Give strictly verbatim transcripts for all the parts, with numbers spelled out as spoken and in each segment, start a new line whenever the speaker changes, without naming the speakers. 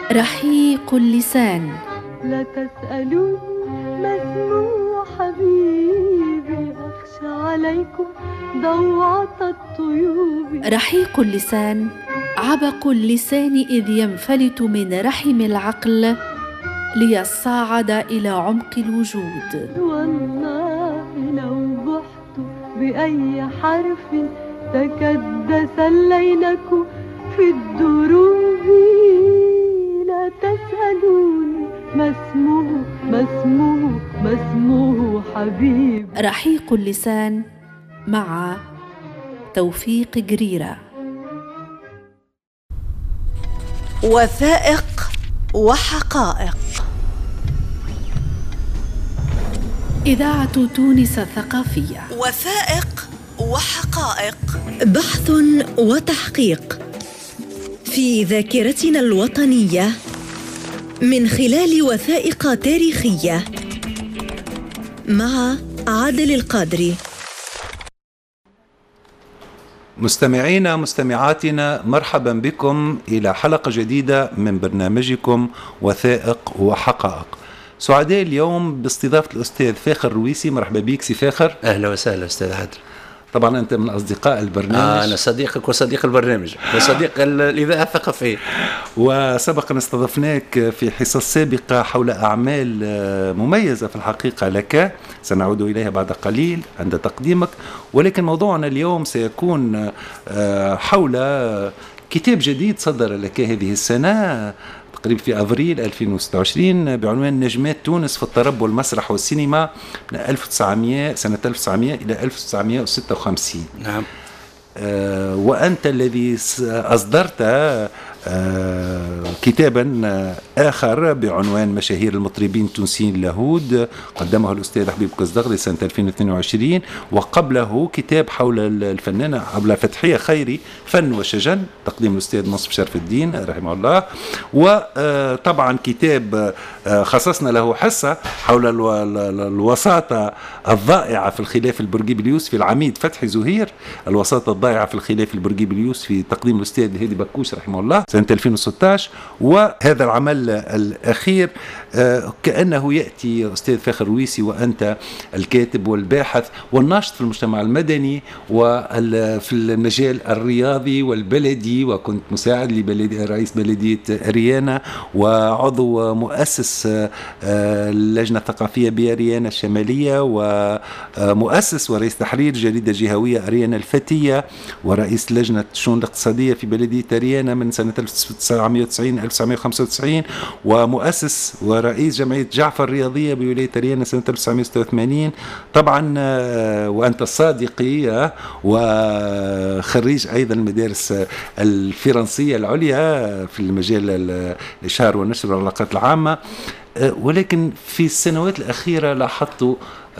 رحيق اللسان.
لا تسألوني ما اسمه حبيبي، أخشى عليكم ضوعة الطيوب.
رحيق اللسان عبق اللسان إذ ينفلت من رحم العقل ليصعد إلى عمق الوجود.
والله لو بحت بأي حرف تكدس الليلك في الدروب. لا تسألوني ما اسمه ما اسمه ما اسمه حبيب.
رحيق اللسان مع توفيق جريرة.
وثائق وحقائق.
إذاعة تونس الثقافية.
وثائق وحقائق، بحث وتحقيق في ذاكرتنا الوطنية من خلال وثائق تاريخية. مع عادل القادري.
مستمعينا مستمعاتنا، مرحبا بكم إلى حلقة جديدة من برنامجكم وثائق وحقائق. سعداء اليوم باستضافة الأستاذ فاخر رويسي. مرحبا بك سي فاخر.
أهلا وسهلا أستاذ عادل.
طبعا أنت من أصدقاء البرنامج.
آه أنا صديقك وصديق البرنامج وصديق الإذاعة الثقافية.
وسبق أن استضفناك في حصص سابقة حول أعمال مميزة في الحقيقة لك، سنعود إليها بعد قليل عند تقديمك. ولكن موضوعنا اليوم سيكون حول كتاب جديد صدر لك هذه السنة تقريبا في أفريل ألفين وستة وعشرين بعنوان نجمات تونس في الطرب والمسرح والسينما من ألف وتسعمائة سنة ألف وتسعمائة إلى ألف وتسعمائة وستة وخمسين.
نعم.
آه وأنت الذي أصدرت آه كتابا آخر بعنوان مشاهير المطربين التونسيين اللاهود، قدمه الأستاذ حبيب كزدغلي سنة ألفين واثنين وعشرين، وقبله كتاب حول الفنانة عبلة فتحية خيري فن وشجن، تقديم الأستاذ منصف شرف الدين رحمه الله. وطبعا كتاب خصصنا له حصة حول الوساطة الضائعة في الخلاف البرقيبي اليوسفي العميد فتحي زهير، الوساطة الضائعة في الخلاف البرقيبي اليوسفي، تقديم الأستاذ هادي بكوش رحمه الله سنة ألفين وستة عشر. وهذا العمل الأخير كأنه يأتي أستاذ فاخر رويسي وأنت الكاتب والباحث والناشط في المجتمع المدني وفي المجال الرياضي والبلدي، وكنت مساعد لرئيس بلدية أريانا وعضو مؤسس اللجنة الثقافية بأريانا الشمالية، ومؤسس ورئيس تحرير جريدة جهوية أريانا الفتية، ورئيس لجنة الشؤون الاقتصادية في بلدية أريانا من سنة ألف وتسعمائة وتسعين إلى ألف وتسعمائة وخمسة وتسعين، ومؤسس ورئيس جمعية جعفر الرياضية بولاية أريانا سنة ألف وتسعمائة وستة وثمانين. طبعا وأنت صادقي وخريج أيضا المدارس الفرنسية العليا في المجال الإشهار والنشر والعلاقات العامة. ولكن في السنوات الأخيرة لاحظت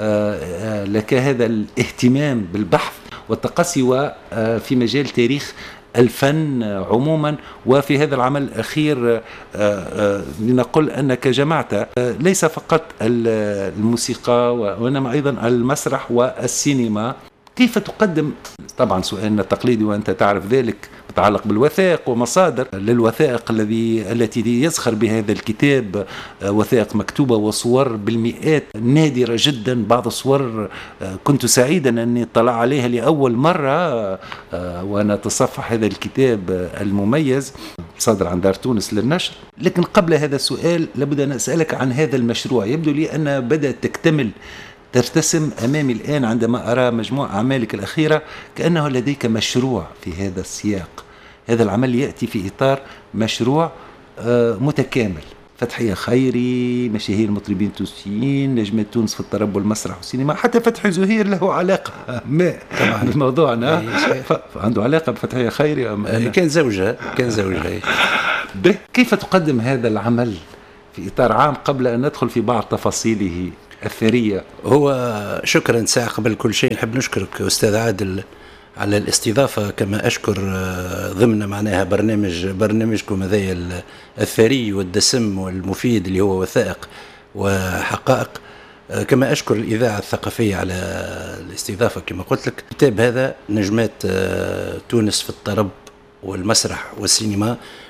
لك هذا الاهتمام بالبحث والتقصي وفي مجال تاريخ الفن عموما. وفي هذا العمل الأخير لنقول أنك جمعت ليس فقط الموسيقى وإنما أيضا المسرح والسينما. كيف تقدم؟ طبعا سؤالنا التقليدي وأنت تعرف ذلك يتعلق بالوثائق ومصادر للوثائق الذي التي يزخر بهذا الكتاب، وثائق مكتوبة وصور بالمئات نادرة جدا. بعض الصور كنت سعيدا أني اطلع عليها لأول مرة وأنا أتصفح هذا الكتاب المميز صادر عن دار تونس للنشر. لكن قبل هذا السؤال لابد أن أسألك عن هذا المشروع. يبدو لي أن بدأت تكتمل ترتسم أمامي الآن عندما أرى مجموعة أعمالك الأخيرة كأنه لديك مشروع في هذا السياق. هذا العمل يأتي في إطار مشروع متكامل، فتحية خيري، مشاهير المطربين التونسيين، نجمة تونس في الطرب والمسرح والسينما، حتى فتحي زهير له علاقة ما بموضوعنا، عنده علاقة بفتحية خيري.
كان زوجها كان زوجها
كيف تقدم هذا العمل في إطار عام قبل أن ندخل في بعض تفاصيله الثرية؟
هو شكرا ساعة قبل كل شيء نحب نشكرك أستاذ عادل على الاستضافة، كما أشكر ضمن معناها برنامج برنامجكم هذا الثري والدسم والمفيد اللي هو وثائق وحقائق. كما أشكر الإذاعة الثقافية على الاستضافة. كما قلت لك الكتاب هذا نجمات تونس في الطرب والمسرح والسينما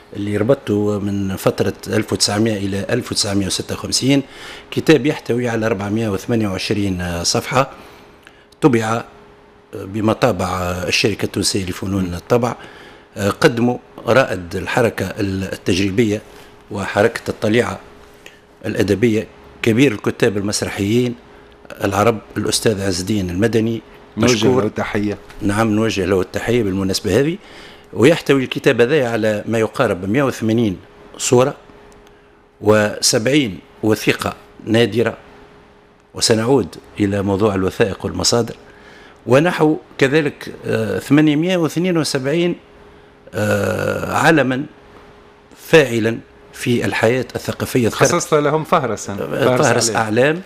اللي ربطته من فترة ألف وتسعمائة إلى ألف وتسعمائة وستة وخمسين، كتاب يحتوي على أربعمائة وثمانية وعشرين صفحة، طبع بمطابع الشركة التونسية لفنون الطبع. قدموا رائد الحركة التجريبية وحركة الطليعة الأدبية كبير الكتاب المسرحيين العرب الأستاذ عز الدين المدني،
نوجه له التحية.
نعم نوجه له التحية بالمناسبة هذه. ويحتوي الكتاب هذا على ما يقارب مئة وثمانين صورة وسبعين وثيقة نادرة، وسنعود إلى موضوع الوثائق والمصادر، ونحو كذلك ثمانمائة واثنين وسبعين علما فاعلا في الحياة الثقافية.
خصصت لهم فهرسا
فهرس أعلام،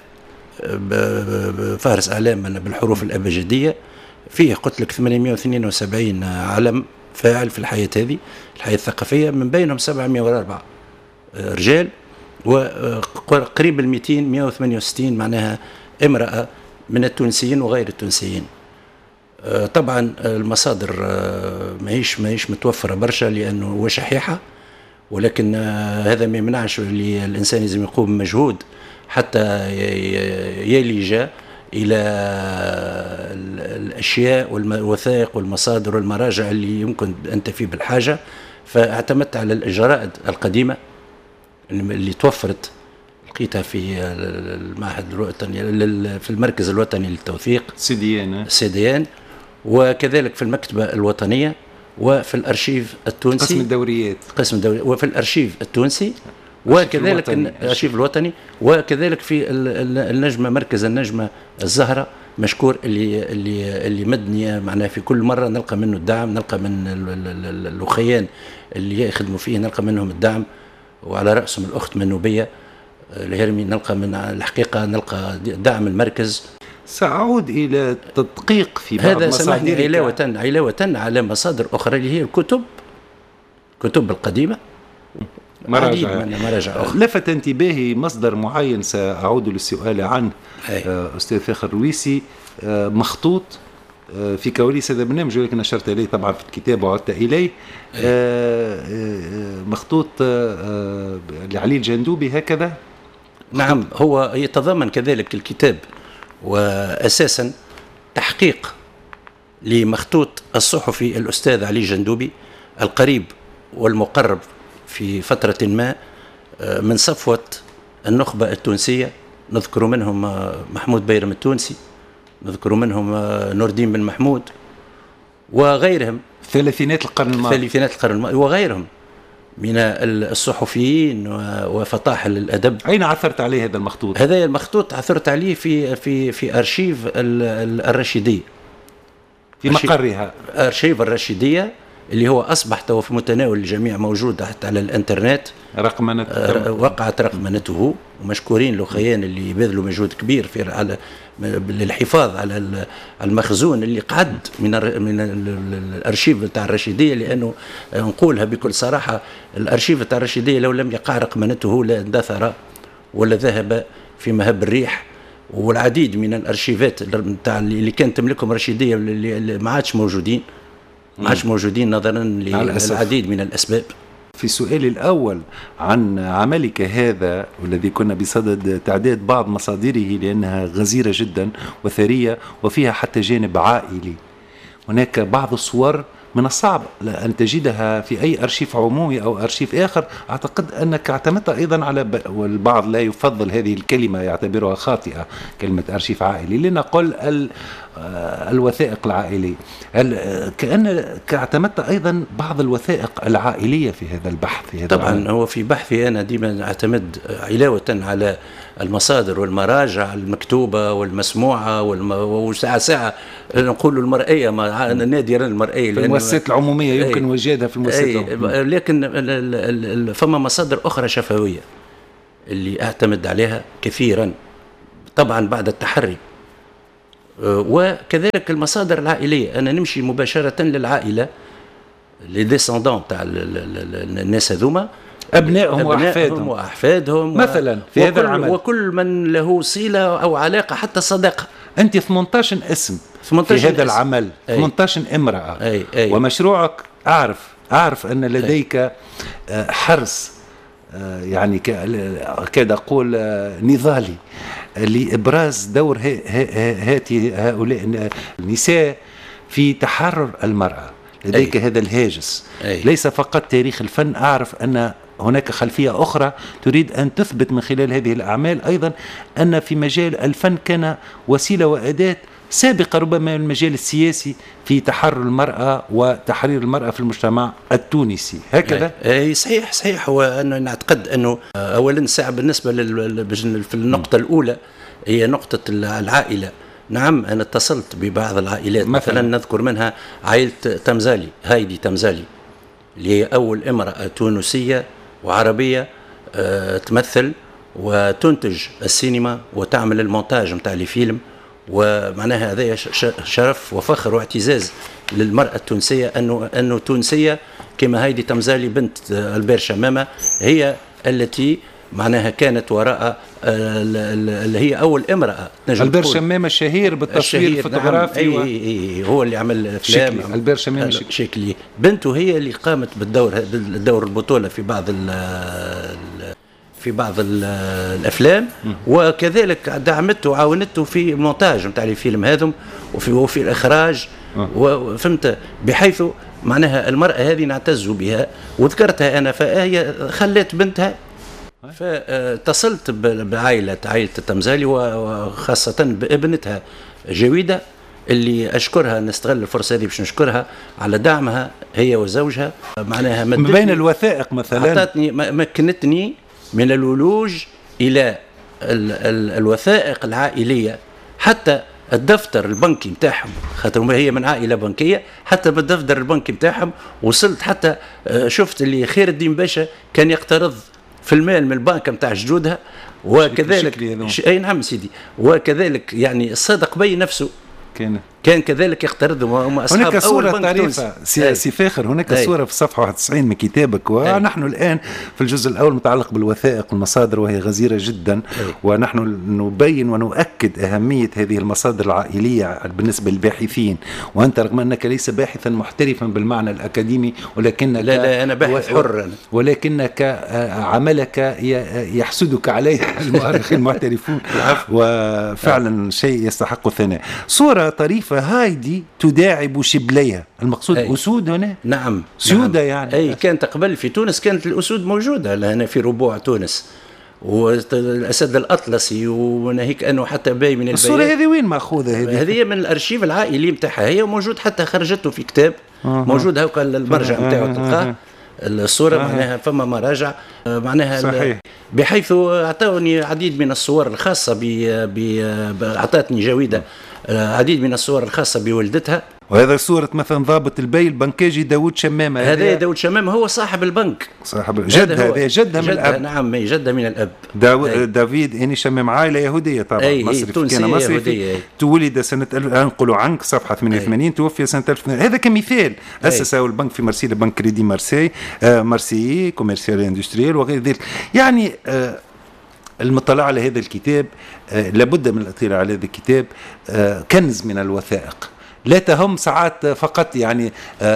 فهرس أعلام بالحروف الأبجدية، فيه قلت لك ثمانمائة واثنين وسبعين علم فاعل في الحياة هذه الحياة الثقافية، من بينهم سبعمائة وأربعة رجال وقريب ال مئتين مئة وثمانية وستين معناها امرأة من التونسيين وغير التونسيين. طبعا المصادر ماهيش ماهيش متوفرة برشا لأنه وشحيحة، ولكن هذا ما يمنعش اللي الإنسان لازم يقوم بمجهود حتى يلج إلى الأشياء والوثائق والمصادر والمراجع اللي يمكن أن تفي بالحاجة. فاعتمدت على الجرائد القديمة اللي توفرت، لقيتها في المعهد الوطني في المركز الوطني للتوثيق
سيديان
سيديان، وكذلك في المكتبة الوطنية وفي الأرشيف التونسي
قسم الدوريات
قسم الدوري وفي الأرشيف التونسي وكذلك الأرشيف الوطني، وكذلك في النجمة مركز النجمة الزهرة مشكور اللي اللي اللي مدني معناه في كل مرة نلقى منه الدعم، نلقى من الأخيان اللي يخدموا فيه نلقى منهم الدعم، وعلى رأسهم الأخت منوبية الهرمي نلقى من الحقيقة نلقى دعم المركز.
سأعود إلى التدقيق في بعض
هذا
مصادر
علاوة علاوة على مصادر أخرى اللي هي الكتب الكتب القديمة
مراجع
مراجع أخرى.
لفت انتباهي مصدر معين سأعود للسؤال عنه
أي.
أستاذ فاخر الرويسي، مخطوط في كواليس هذا البرنامج ولكن نشرت إليه طبعا في الكتاب وعدت إليه، مخطوط لعلي الجندوبي هكذا.
نعم هو يتضمن كذلك الكتاب وأساسا تحقيق لمخطوط الصحفي الأستاذ علي الجندوبي القريب والمقرب في فترة ما من صفوة النخبة التونسية، نذكر منهم محمود بيرم التونسي، نذكر منهم نور الدين بن محمود وغيرهم
ثلاثينات القرن الماضي
ثلاثينات القرن الماضي وغيرهم من الصحفيين وفطاحل الأدب.
أين عثرت عليه هذا المخطوط؟
هذا المخطوط عثرت عليه في في في أرشيف الرشيدية،
في مقرها
أرشيف الرشيدية اللي هو أصبح تو في متناول الجميع، موجود حتى على الإنترنت،
رقمنة
وقعت رقمنته، ومشكورين الأخيان اللي يبذلوا مجهود كبير في على للحفاظ على المخزون اللي قعد من من الأرشيف بتاع الرشيدية، لأنه نقولها بكل صراحة الأرشيف بتاع الرشيدية لو لم يقع رقمنته لاندثر ولا ذهب في مهب الريح، والعديد من الأرشيفات بتاع اللي كانت تملكهم الرشيدية اللي ما عادش موجودين ما عادش موجودين نظرا للعديد من الأسباب.
في سؤالي الأول عن عملك هذا والذي كنا بصدد تعداد بعض مصادره لأنها غزيرة جدا وثرية وفيها حتى جانب عائلي، هناك بعض الصور من الصعب أن تجدها في أي أرشيف عمومي أو أرشيف آخر. أعتقد أنك اعتمدت أيضا على ب... والبعض لا يفضل هذه الكلمة يعتبرها خاطئة، كلمة أرشيف عائلي، لنقل ال... الوثائق العائلية. ال... كأنك اعتمدت أيضا بعض الوثائق العائلية في هذا البحث. في هذا
طبعا
العالم.
هو في بحثي أنا ديما أعتمد علاوة على المصادر والمراجع المكتوبة والمسموعة والم... وساعة ساعة نقول المرئية ما... نادرا المرئية
في المؤسسات العمومية يمكن وجودها في المؤسسات العمومية،
لكن ال... ال... ال... فما مصادر أخرى شفوية اللي أعتمد عليها كثيرا طبعا بعد التحري، وكذلك المصادر العائلية. أنا نمشي مباشرة للعائلة لي ديسندون تاع الناس هذوما،
أبنائهم وأحفادهم
وأحفادهم
مثلا في هذا العمل،
وكل من له صلة أو علاقة حتى صداقة.
أنت ثمانية عشر اسم في هذا العمل، ثمانية عشر امرأة،
أي أي.
ومشروعك أعرف أعرف أن لديك حرص يعني كاد أقول نضالي لإبراز دور هؤلاء النساء في تحرر المرأة. لديك أي. هذا الهاجس أي. ليس فقط تاريخ الفن، أعرف أن هناك خلفية أخرى تريد أن تثبت من خلال هذه الأعمال أيضا أن في مجال الفن كان وسيلة وأداة سابقة ربما المجال السياسي في تحرر المرأة وتحرير المرأة في المجتمع التونسي، هكذا؟
أي صحيح صحيح. وأنا نعتقد أنه أولا ساعة بالنسبة في النقطة الأولى هي نقطة العائلة. نعم أنا اتصلت ببعض العائلات، مثلا, مثلا نذكر منها عائلة تمزالي، هايدي تمزالي اللي هي أول امرأة تونسية وعربية أه تمثل وتنتج السينما وتعمل المونتاج متاع الفيلم، ومعناها هذا شرف وفخر واعتزاز للمرأة التونسية أنه أنه تونسية كما هايدي تمزالي بنت البير شمامة هي التي معناها كانت وراء اللي هي أول امرأة.
البير شمامة الشهير بالتصوير الفوتوغرافي.
نعم. أي, أي هو اللي عمل أفلام.
البير شمامة
شكلي بنته هي اللي قامت بالدور بالدور البطولة في بعض ال في بعض الافلام، وكذلك دعمته وعاونته في المونتاج نتاع الفيلم هذم وفي وفي الاخراج، وفهمت بحيث معناها المراه هذه نعتز بها وذكرتها انا، فهي خلت بنتها. فاتصلت بعائله عائله التمزالي وخاصه بابنتها جويده اللي اشكرها، نستغل الفرصه هذه باش نشكرها على دعمها هي وزوجها. معناها
من بين الوثائق مثلا
اعطتني مكنتني من الولوج إلى ال ال الوثائق العائلية، حتى الدفتر البنكي متاعهم، خاطر هي من عائلة بنكية، حتى بالدفتر البنكي متاعهم وصلت حتى شفت اللي خير الدين باشا كان يقترض في المال من البنك متاع جدودها، وكذلك أي نعم سيدي، وكذلك يعني الصادق بي نفسه كان كان كذلك يقترضهم وهم اصحاب
هناك صورة طريفة سي فاخر، هناك أي. صورة في الصفحة واحد وتسعين من كتابك، ونحن أي. الآن في الجزء الأول متعلق بالوثائق والمصادر وهي غزيرة جدا، أي. ونحن نبين ونؤكد أهمية هذه المصادر العائلية بالنسبة للباحثين، وأنت رغم أنك ليس باحثا محترفا بالمعنى الأكاديمي ولكنك
لا لا أنا باحث و... حر،
ولكنك عملك يحسدك عليه المؤرخين المحترفون وفعلا شيء يستحق الثناء. صورة طريفة هايدي تداعب شبليها، المقصود أي. أسود هنا؟
نعم
سودة
نعم.
يعني
أي كانت قبل في تونس كانت الأسود موجودة هنا في ربوع تونس، والأسد الأطلسي وناهيك أنه حتى باي من البيات.
الصورة هذه وين مأخوذة هذه؟
هذه من الأرشيف العائلي متاعها، هي موجود حتى خرجته في كتاب آه. موجود هاكا المرجع متاعه تلقاه الصورة آه. معناها فما مراجع معناها
صحيح.
بحيث أعطوني عديد من الصور الخاصة ب أعطتني جويدة عديد من الصور الخاصة بولدتها.
وهذا صورة مثلا ضابط البي البنكاجي داود شمامة،
هذا داود شمامة هو صاحب البنك،
صاحب جدها، هذا جدها من الأب.
نعم جدها من الأب.
داو دافيد إني شمام عائلة يهودية طبعا،
أي مصري تونسية يهودية،
تولد سنة أنقل عنك صفحة ثمانية وثمانين، توفي سنة ألف. هذا كمثال أسسه البنك في مرسيل، بنك كريدي مارسي آه مارسي كوميرسيال اندستريال وغير ذلك. يعني آه المطلع على هذا الكتاب آه لابد من الاطلاع على هذا الكتاب، آه كنز من الوثائق لا تهم ساعات فقط يعني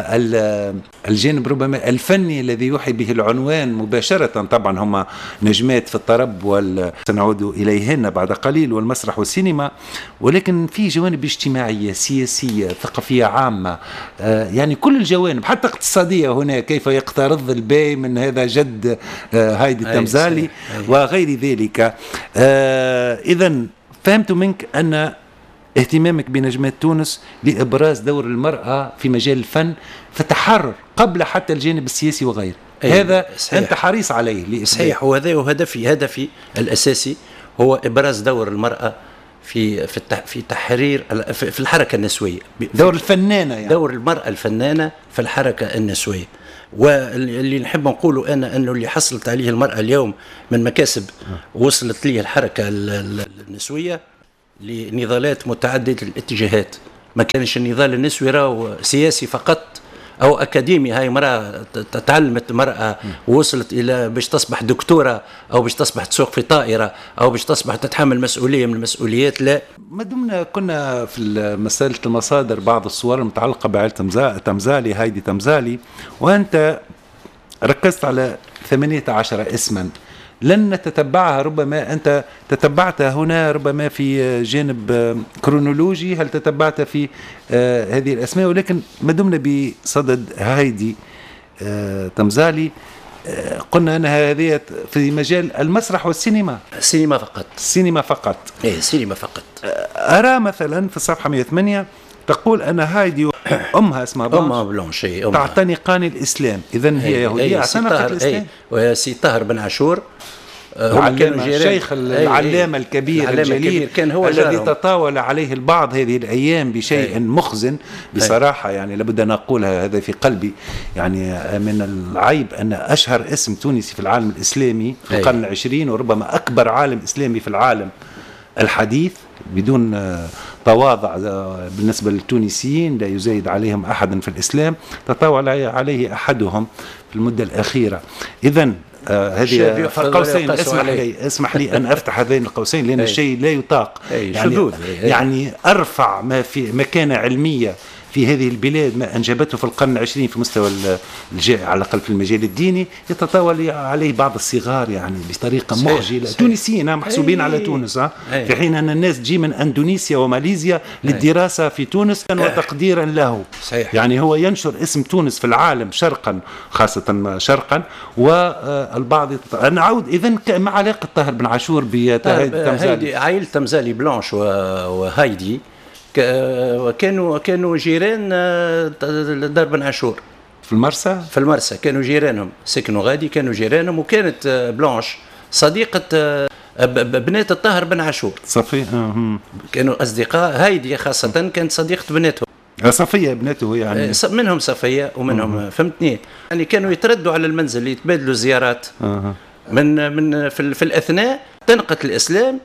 آه الجانب ربما الفني الذي يوحي به العنوان مباشرة. طبعا هم نجمات في الطرب وسنعود إليهن بعد قليل والمسرح والسينما، ولكن في جوانب اجتماعية سياسية ثقافية عامة، آه يعني كل الجوانب حتى اقتصادية هنا، كيف يقترض الباي من هذا جد آه هايدي التمزالي وغير ذلك. آه إذن فهمت منك أن اهتمامك بنجمات تونس لإبراز دور المرأة في مجال الفن فتحرر قبل حتى الجانب السياسي وغيره. هذا صحيح. أنت حريص عليه.
صحيح، وهذا هدفي هدفي الأساسي هو إبراز دور المرأة في في في تحرير في الحركة النسوية،
دور الفنانة يعني.
دور المرأة الفنانة في الحركة النسوية. واللي نحب نقوله أنا أنه اللي حصلت عليه المرأة اليوم من مكاسب وصلت ليه الحركة النسوية لنضالات متعددة الاتجاهات. ما كانش النضال النسوي راهو سياسي فقط او اكاديمي، هاي امراه تعلمت مراه ووصلت الى باش تصبح دكتوره او باش تصبح تسوق في طائره او باش تصبح تتحمل مسؤوليه من المسؤوليات. لا،
ما دمنا كنا في مساله المصادر بعض الصور المتعلقه بعائله تمزالي، هايدي تمزالي، وانت ركزت على ثمانية عشر اسما لن نتتبعها، ربما أنت تتبعتها هنا ربما في جانب كرونولوجي، هل تتبعت في آه هذه الأسماء، ولكن ما دمنا بصدد هايدي آه تمزالي آه قلنا أنها هذه في مجال المسرح والسينما.
السينما فقط.
السينما فقط.
إيه، السينما فقط.
أرى مثلا في الصفحة مئة وثمانية تقول أن هايدي أمها اسمها بلانش,
أمها بلانش
تعتنقان الإسلام، إذن هي يهودية اعتنقت الإسلام.
وهي سي طاهر بن عاشور
هم كانوا الشيخ العلامة الكبير الجليل كان هو الذي تطاول عليه البعض هذه الأيام بشيء أي. مخزن بصراحة، يعني لابد أن أقولها، هذا في قلبي، يعني من العيب أن أشهر اسم تونسي في العالم الإسلامي في القرن العشرين وربما أكبر عالم إسلامي في العالم الحديث بدون تواضع بالنسبة للتونسيين، لا يزايد عليهم أحد في الإسلام، تطاول عليه أحدهم في المدة الأخيرة. إذن آه هذه قوسين، اسمح لي اسمح لي أن أفتح هذين القوسين لأن الشيء لا يطاق، يعني, يعني أرفع ما في مكانة علمية في هذه البلاد ما أنجبته في القرن العشرين في مستوى على الأقل في المجال الديني، يتطاول عليه بعض الصغار يعني بطريقة مخجلة. تونسيين محسوبين على تونس، في حين أن الناس تجي من أندونيسيا وماليزيا للدراسة في تونس وتقديرا له. يعني هو ينشر اسم تونس في العالم شرقا، خاصة شرقا، والبعض يتطاول. نعود إذن ما علاقة طاهر بن عاشور بهايدي؟
عائلة تمزالي بلانش وهايدي وكانوا كانوا جيران دار بن عاشور
في المرسى.
في المرسى كانوا جيرانهم، سكنوا غادي، كانوا جيرانهم. وكانت بلانش صديقة بنات الطاهر بن عاشور،
صفية،
كانوا أصدقاء. هايدي خاصة كانت صديقة بناتهم،
صفية بناته يعني،
منهم صفية ومنهم، فهمتني، يعني كانوا يتردوا على المنزل يتبادلوا زيارات. أه. من من في, في الأثناء تنقت الإسلام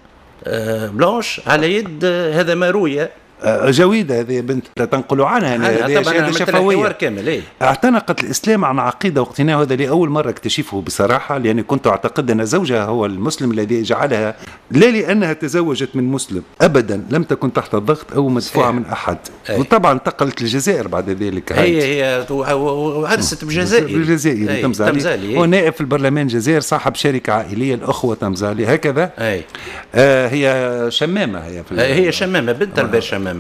بلانش على يد هذا ماروية
جويدة، هذه بنت لا تنقل عنها، هذه شهادة شفوية
كامل. ايه؟
اعتنقت الإسلام عن عقيدة واقتناع، هذا لأول مرة اكتشفه بصراحة، لأني كنت أعتقد أن زوجها هو المسلم الذي جعلها، لا لأنها تزوجت من مسلم أبدا، لم تكن تحت الضغط أو مدفوعة من أحد. أي. وطبعا انتقلت للجزائر بعد ذلك.
هي هي وعرست بجزائر.
بالجزائر تمزالي. تمزالي. هو نائب في البرلمان الجزائر، صاحب شركة عائلية الأخوة تمزالي هكذا.
أي.
آه هي شمامة، هي في
هي شمامة بنت البير شمامة،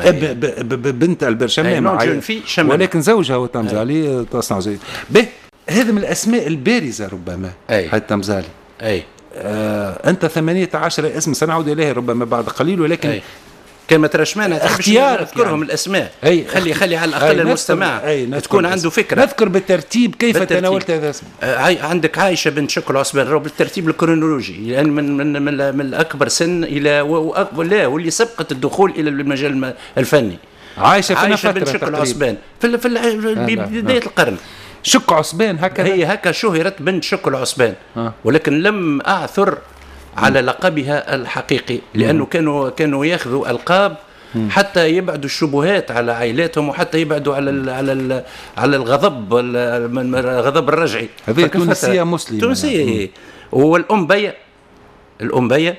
بنت البير شمامة، ولكن زوجها هو تمزالي تصنع زي به. هذا من الأسماء البارزة ربما هذا تمزالي.
أي.
آه أنت ثمانية عشر اسم سنعود إليه ربما بعد قليل، ولكن أي.
كما ترشمانا اختيار اذكرهم يعني. الاسماء أي. خلي خلي على الاقل المستمع تكون عنده فكره.
نذكر بالترتيب كيف بالترتيب. تناولت هذا الاسم.
آه عندك عائشه بنت شكر عثمان بالترتيب الكرونولوجي، لان يعني من من من, من الاكبر سن الى لا واللي سبقت الدخول الى المجال الفني.
عائشه,
عائشة بنت شكر عثمان في في بدايه القرن.
شك عثمان هكذا،
هي هكا شهرت بنت شكر عثمان، ولكن لم اعثر على لقبها الحقيقي، لأنه كانوا كانوا ياخذوا ألقاب حتى يبعدوا الشبهات على عائلاتهم، وحتى يبعدوا على ال على ال على الغضب الغضب الرجعي.
هذه تونسية مسلمة،
تونسية. والأم بيا الأم بيا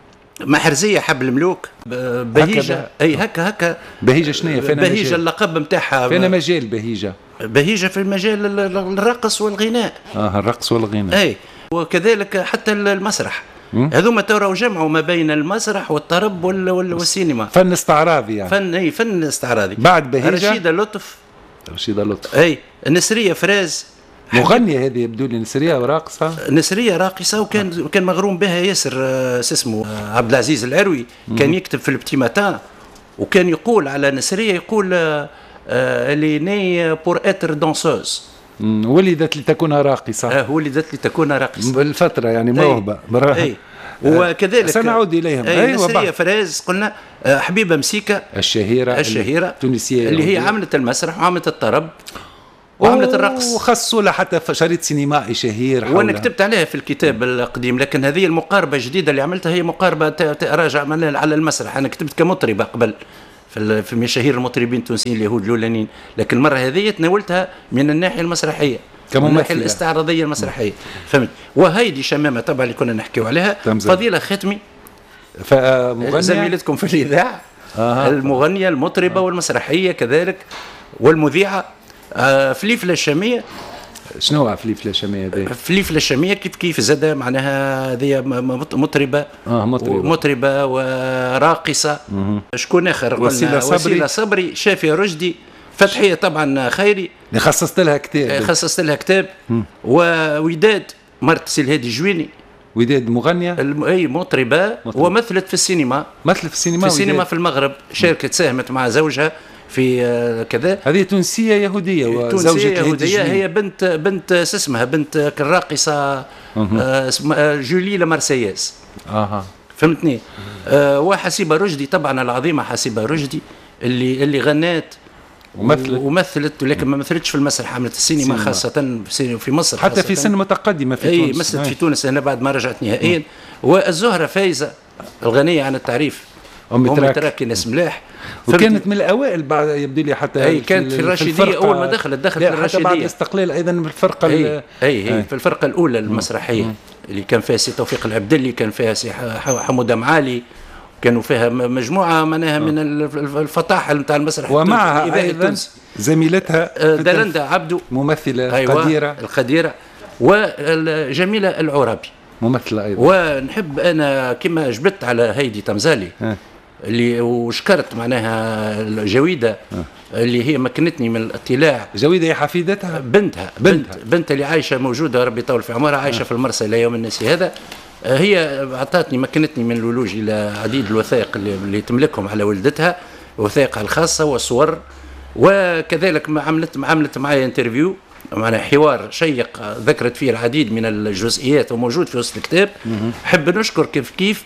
محرزية حب الملوك بهيجة. أي هكا هكا
بهيجة شنية؟ فين
بهيجة اللقب نتاعها؟
فين مجال بهيجة؟
بهيجة في المجال الرقص والغناء.
اه الرقص والغناء.
أي وكذلك حتى المسرح. هذوما ترى جمعوا ما بين المسرح والطرب والسينما،
فن استعراضي يعني.
فن اي فن استعراضي.
بعد بهيجة
رشيدة لطف.
رشيدة لطف
اي نسرية فراز،
مغنية هذه يبدو لي، نسرية وراقصة.
نسرية راقصة، وكان كان مغروم بها ياسر اسمه عبد العزيز العروي، كان يكتب في البتي ماتان، وكان يقول على نسرية يقول اللي ني بور اتر دانسوز،
ولدت لتكون راقصة.
آه ولدت لتكون راقصة
بالفترة يعني موهبة.
أي. وكذلك
سنعود إليهم.
أي أيوة نسرية فراز قلنا حبيبة مسيكة
الشهيرة
الشهيرة
التونسية
اللي هي عملت المسرح وعملت الطرب وعملت الرقص،
وخصوا لها حتى شريط سينمائي شهير.
وانا كتبت عليها في الكتاب القديم، لكن هذه المقاربة الجديدة اللي عملتها هي مقاربة راجع على المسرح. انا كتبت كمطربة قبل، في في مشاهير المطربين التونسيين اليهود الاولانيين، لكن المره هذه تناولتها من الناحيه المسرحيه، من الناحيه الاستعراضيه المسرحيه، فهمت. وهيدي شمامه طبعا اللي كنا نحكيو عليها، فضيله ختمي زميلتكم في الاذاعه، آه. المغنيه المطربه آه. والمسرحيه كذلك والمذيعه آه فليفله الشاميه.
شنو هو فليفله الشاميه هذه؟
فليفله الشاميه كيف كيف زاد معناها هذه مطربه
اه مطربه
مطربه وراقصه. شكون اخر؟
وسيله صبري.
وسيله صبري، شافيه رشدي، فتحيه طبعا خيري
اللي خصصت لها كتاب
خصصت لها كتاب ووداد مرت سي الهادي جويني.
وداد مغنيه
الم... اي مطربه, مطربة. ومثلت في السينما
مثلت في السينما
في السينما في المغرب، شاركت ساهمت مع زوجها في آه كذا.
هذه تونسيه يهوديه
وزوجة يهوديه، هي بنت بنت اسمها بنت الراقصه آه اسمها جولي لامارسياس.
اها
فهمتني. آه وحسيبه رشدي طبعا العظيمه حسيبه رشدي اللي اللي غنات ومثلت ومثلت ولكن ما مثلتش في المسرح، عملت السينما سينما. خاصة في مصر
حتى في سن متقدمة في
تونس. اي مثلت في تونس هنا بعد ما رجعت نهائيا. والزهرة فايزة الغنية عن التعريف، أم تراكي ناس ملاح،
وكانت من الأوائل بعد يبدو لي حتى
اي كانت في الرشيدية أول ما دخلت دخلت في الرشيدية
بعد الاستقلال أيضا في الفرقة
أي, أي, أي, أي في الفرقة الأولى المسرحية مم. اللي كان فيها سي توفيق العبدلي، كان فيها سي حمودة معالي، كانوا فيها مجموعة معناها من الفطاحل نتاع المسرح،
ومعها أيضا زميلتها
دلندا عبدو
ممثلة
أيوة
قديرة
القديرة، وجميلة العرابي
ممثلة أيضا.
ونحب أنا كما جبت على هيدي تمزالي ها. اللي وشكرت معناها جويدة ها. اللي هي مكنتني من الاطلاع.
جويدة هي حفيدتها
بنتها بنتها بنت, بنت اللي عايشة موجودة ربي يطول في عمرها، عايشة ها. في المرسى إلى يوم الناس هذا. هي اعطتني مكنتني من الولوج الى عديد الوثائق اللي, اللي تملكهم على ولدتها، وثائقها الخاصه والصور، وكذلك عملت عملت معي انترفيو معنا حوار شيق ذكرت فيه العديد من الجزئيات وموجود في وسط الكتاب. حب نشكر كيف كيف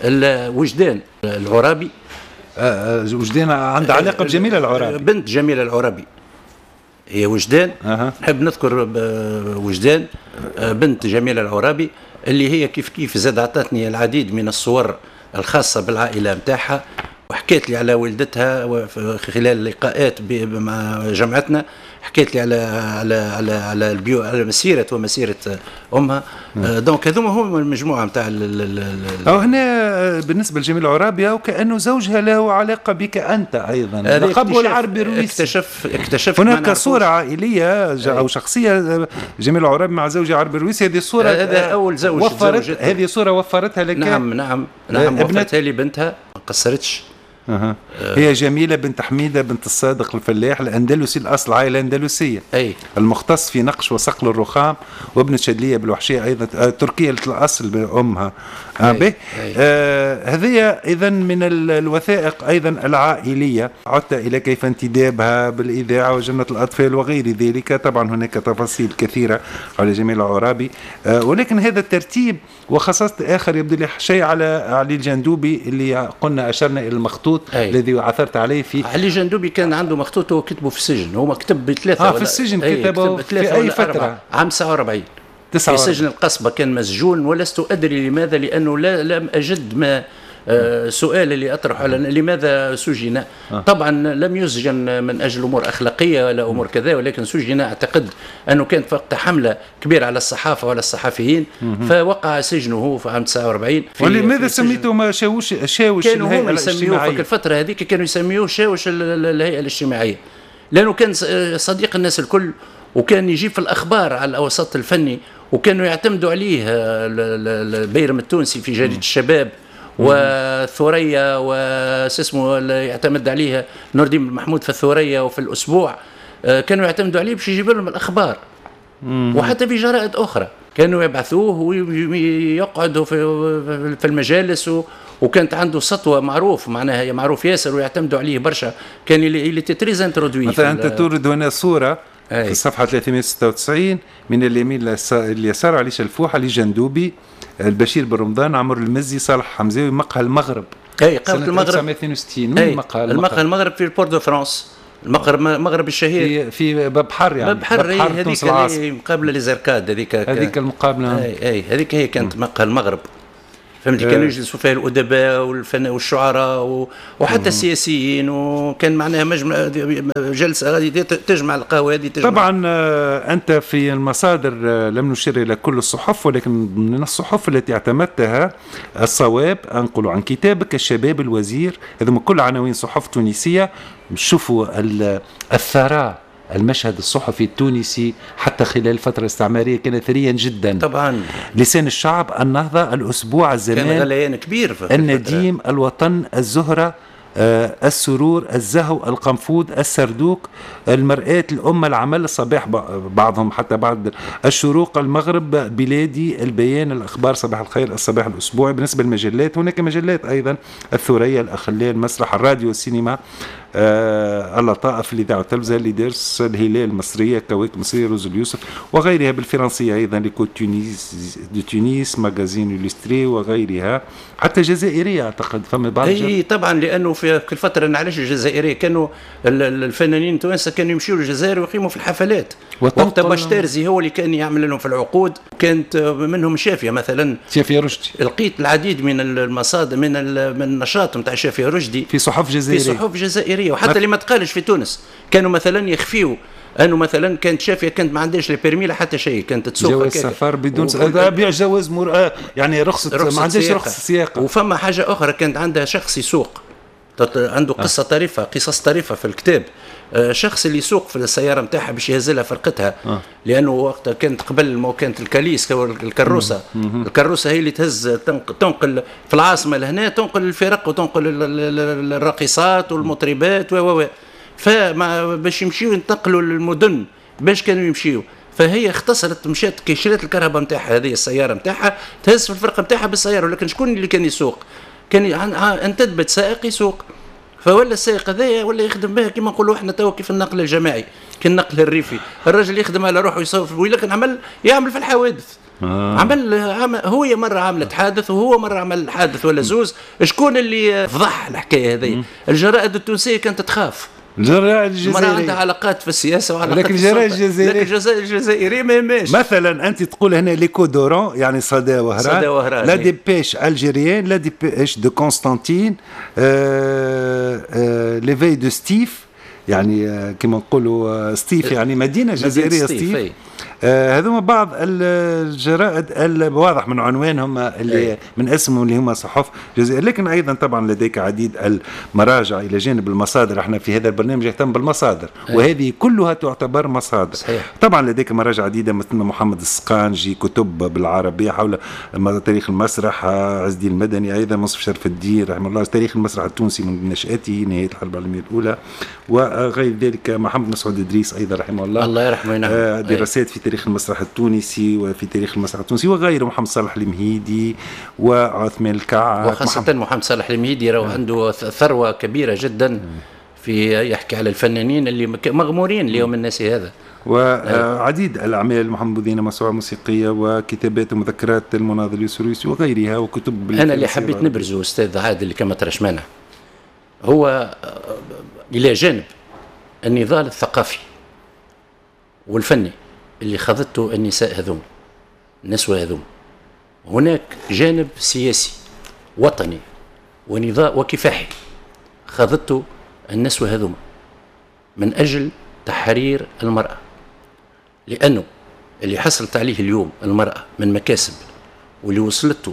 وجدان العرابي.
أه وجدان عندها علاقه بجميله العرابي،
بنت جميله العرابي هي وجدان. أه. نحب نذكر وجدان بنت جميله العرابي اللي هي كيف كيف زاد عطتني العديد من الصور الخاصة بالعائلة متاعها، وحكيت لي على ولدتها خلال لقاءات مع جمعتنا، حكيت لي على على على على البيو على مسيرة ومسيرة أمها. دونك هذوما هم المجموعة نتاع.
أو هنا بالنسبة لجميل عرابي وكأنه زوجها له علاقة بك أنت أيضا، لقبه العربي الرويسي.
اكتشف اكتشف
هناك صورة عائلية أو شخصية جميل عرابي مع زوجها العربي الرويسي. هذه الصورة
هذا أول زوج
وفرت، هذه صورة وفرتها لك.
نعم نعم نعم وفرتها لي بنتها، ما قصرتش.
أه. هي جميلة بنت حميدة بنت الصادق الفلاح الأندلسي الأصل، عائلة أندلسية،
أي
المختص في نقش وصقل الرخام، وابنة شدلية بالوحشية أيضا تركية الأصل بأمها. أه آه هذه إذن من الوثائق أيضا العائلية. عدت إلى كيف انتدابها بالإذاعة وجنة الأطفال وغير ذلك. طبعا هناك تفاصيل كثيرة على جميل العرابي، آه ولكن هذا الترتيب. وخصصت آخر يبدو لي شيء على علي الجندوبي اللي قلنا أشرنا إلى المخطوط الذي عثرت عليه في
علي الجندوبي. كان عنده مخطوط هو كتبه في السجن، هو كتب بثلاثة
آه في السجن كتبه في أي فترة؟
عام تسعة وأربعين في سجن القصبة كان مسجون، ولست أدري لماذا، لأنه لا لم أجد ما آه سؤال اللي أطرحه لماذا سجن. آه. طبعا لم يسجن من أجل أمور أخلاقية ولا أمور كذا، ولكن سجن أعتقد أنه كانت وقت حملة كبيرة على الصحافة وعلى الصحفيين، فوقع سجنه في عام تسعة وأربعين.
ولماذا سميته ما شاوش شاوش
الهيئة الاجتماعية؟ في الفترة هذيك كانوا يسميوه شاوش الهيئة الاجتماعية، لأنه كان صديق الناس الكل، وكان يجيب في الأخبار على الوسط الفني، وكانوا يعتمدوا عليه البيرم التونسي في جريدة الشباب والثورية واسمه يعتمد عليها نور الدين محمود في الثورية وفي الأسبوع. كانوا يعتمدوا عليه باش يجيب لهم الأخبار، وحتى في جرائد أخرى كانوا يبعثوه ويقعدوا في في المجالس، وكانت عنده سطوة معروف معناها معروف ياسر ويعتمدوا عليه برشا. كان اللي تتريز انترودوي.
مثلا أنت تورد هنا صورة أي. في الصفحة ثلاثمائة وستة وتسعين من اليمين لليسار علي شلفوح، علي جندوبي، البشير بن رمضان، عمر المزي، صالح حمزاوي، مقهى المغرب.
اي قبل المغرب
تسعمائة واثنين وستين. من
مقهى المغرب؟ المقهى المغرب في البورت دو فرانس، المغرب المغرب الشهير
في في بحر يعني
بحر. هذيك هذيك مقابله لزركاد، هذيك
هذيك المقابله.
اي اي هذيك هي كانت مقهى المغرب. فهمت. كانوا يجلسوا فيها الادباء والفن والشعراء وحتى السياسيين، وكان معناها مجمع جلسه غادي تجمع القهوه هذه تجمع.
طبعا انت في المصادر لم نشير الى كل الصحف، ولكن من الصحف التي اعتمدتها الصواب انقل عن كتابك الشباب الوزير، هذم كل عناوين صحف تونسيه. شوفوا الثراء، المشهد الصحفي التونسي حتى خلال الفترة الاستعمارية كان ثريا جدا.
طبعا
لسان الشعب، النهضة، الأسبوع، الزمان،
كان غليان كبير،
النديم، الوطن، الزهرة، آه، السرور، الزهو، القنفود، السردوك، المرآة، الأمة، العمل، الصباح بعضهم حتى بعد الشروق، المغرب، بلادي، البيان، الأخبار، صباح الخير، الصباح الأسبوعي. بالنسبة للمجلات هناك مجلات أيضا: الثريا، الأخلية، المسرح، الراديو، السينما، آه، اللطائف، الإذاعة والتلفزة، ليدرس، الهلال، المصرية، كواكب المصرية، روز اليوسف وغيرها بالفرنسية أيضا، ليكو تونيس دو تونس، ماغازين إليستري وغيرها، حتى جزائرية أعتقد فما بعض.
أي طبعا، لأنه في كل فترة نعرفش الجزائرية كانوا الفنانين التوانسة كانوا يمشيوا للجزائر ويقيموا في الحفلات. وقت باشترزي هو اللي كان يعمل لهم في العقود، كانت منهم شافية مثلا،
شافية رشدي.
لقيت العديد من المصادر من من النشاط نتاع شافية رشدي
في صحف جزائرية،
في صحف جزائرية، وحتى اللي ما تقالش في تونس كانوا مثلا يخفيوا انه مثلا كانت شافيه كانت ما عندهاش البيرمي لا حتى شيء، كانت تسوق
جواز سفر بدون هذا بيع جواز مر... يعني رخصه, رخصة ما عندهاش رخصه سياقه.
وفما حاجه اخرى، كانت عندها شخص يسوق، عنده قصه آه. طريفه قصص طريفه في الكتاب. آه شخص اللي يسوق في السياره نتاعها باش يهزلها فرقتها، آه. لانه وقتها كانت قبل ما كانت الكاليس الكروسه مم. الكروسه هي اللي تهز تنقل في العاصمه لهنا، تنقل الفرق وتنقل الراقصات والمطربات و و فما باش يمشيوا ينتقلوا للمدن باش كانوا يمشيوا، فهي اختصرت مشات كي شريت الكهرباء نتاعها هذه السياره نتاعها تهز في الفرقه نتاعها بالسياره. ولكن شكون اللي كان يسوق؟ كان انتدبت سائق يسوق، فولا السائق هذايا ولا يخدم بها كما نقولوا احنا تو كيف النقل الجماعي كالنقل الريفي، الراجل يخدم على روحه يصوف، ولكن عمل يعمل في الحوادث. آه. عمل, عمل هو مرة عملت حادث وهو مرة عمل حادث ولا زوز. شكون اللي فضح الحكاية هذه؟ الجرائد التونسية كانت تخاف،
الجرائد الجزائرية
مرة عندها علاقات في السياسة وعلاقات
لكن الجرائد الجزائرية
لكن الجزائر الجزائرية ما يهمش.
مثلا أنت تقول هنا ليكو دوران يعني صدى وهران،
وهران
لا ديبيش الجيريان، لا ديبيش دو كونستانتين، ليفي دو ستيف يعني كما نقولوا ستيف يعني مدينة جزائرية ستيف. آه هذوما بعض الجرائد الواضح من عنوانهم اللي من اسمهم اللي هم صحف جزائر. لكن ايضا طبعا لديك عديد المراجع الى جانب المصادر. احنا في هذا البرنامج يهتم بالمصادر أي. وهذه كلها تعتبر مصادر. صحيح. طبعا لديك مراجع عديده مثل محمد السقانجي، كتب بالعربيه حول تاريخ المسرح، عز الدين المدني، ايضا مصطفى شرف الدين رحمه الله، تاريخ المسرح التونسي من نشاته نهايه الحرب العالميه الاولى، وغير ذلك محمد مسعود ادريس ايضا رحمه الله،
الله يرحمه. نعم.
آه دراسات في تاريخ المسرح التونسي وفي تاريخ المسرح التونسي وغيره، محمد صالح المهيدي وعثمان الكعب،
وخاصة محمد, محمد صالح المهيدي راهو عنده ثروة كبيرة جدا في يحكي على الفنانين اللي مغمورين اليوم الناس هذا،
وعديد الأعمال محمد بودينة موسوعة موسيقية وكتابات ومذكرات المناضل السوريسي وغيرها وكتب.
أنا اللي حبيت نبرزه أستاذ عادل اللي كما ترش مانع هو إلى جانب النضال الثقافي والفني اللي خاضته النساء هذوم النسوة هذوم، هناك جانب سياسي وطني ونضال وكفاحي خاضته النسوة هذوم من أجل تحرير المرأة، لأنه اللي حصلت عليه اليوم المرأة من مكاسب واللي وصلته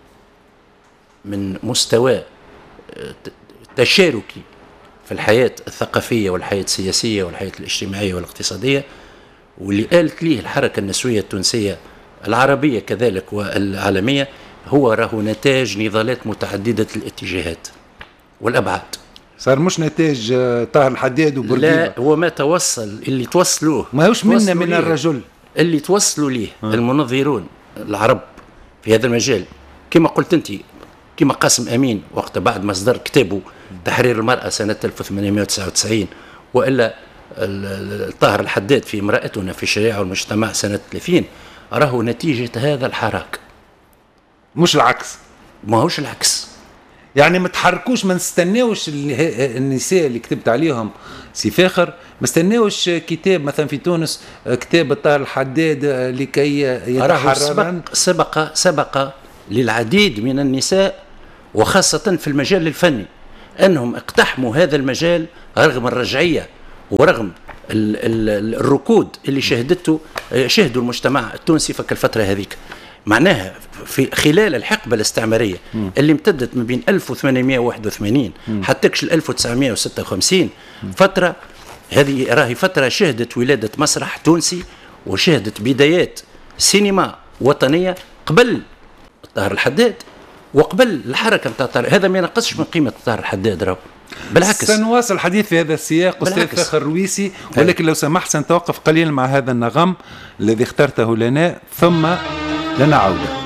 من مستوى تشاركي في الحياة الثقافية والحياة السياسية والحياة الاجتماعية والاقتصادية، واللي قالت ليه الحركة النسوية التونسية العربية كذلك والعالمية، هو راهو نتاج نضالات متعددة الاتجاهات والأبعاد.
صار مش نتاج طاهر الحداد وبورقيبة،
لا هو ما توصل اللي توصلوه
ما هوش منا من الرجل
اللي توصلوا ليه ها. المنظرون العرب في هذا المجال كما قلت انت، كما قاسم أمين وقت بعد ما صدر كتابه تحرير المرأة سنة ألف وثمانمائة وتسعة وتسعين، وإلا طاهر الحداد في امرأتنا في الشريعة والمجتمع سنة ثلاثين، راهو نتيجة هذا الحراك
مش العكس.
ما هوش العكس،
يعني ما تحركوش، ما نستناوش النساء اللي كتبت عليهم سي فاخر، ما استناوش كتاب مثلا في تونس كتاب طاهر الحداد لكي يتحرر.
سبق سبق سبق للعديد من النساء وخاصة في المجال الفني أنهم اقتحموا هذا المجال رغم الرجعية ورغم ال ال الركود اللي شهدته شهدوا المجتمع التونسي في الفترة هذيك. معناها في خلال الحقبة الاستعمارية م. اللي امتدت من بين ألف وثمانمائة وواحد وثمانين حتى ألف وتسعمائة وستة وخمسين م. فترة هذه راهي فترة شهدت ولادة مسرح تونسي وشهدت بدايات سينما وطنية قبل طاهر الحداد وقبل الحركة نتاع طاهر. هذا ما ينقصش من قيمة طاهر الحداد راهو، بالعكس.
سنواصل الحديث في هذا السياق أستاذ فخر الرويسي، ولكن لو سمحت سنتوقف قليلا مع هذا النغم الذي اخترته لنا ثم لنعود.